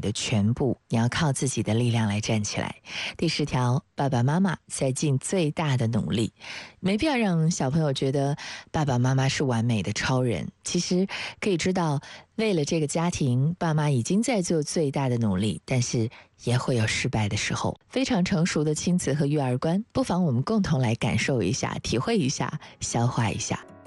的全部，你要靠自己的力量来站起来。第10条，爸爸妈妈在尽最大的努力，没必要让小朋友觉得爸爸妈妈是完美的超人。其实可以知道，为了这个家庭，爸妈已经在做最大的努力，但是也会有失败的时候。非常成熟的亲子和育儿观，不妨我们共同来感受一下、体会一下、消化一下。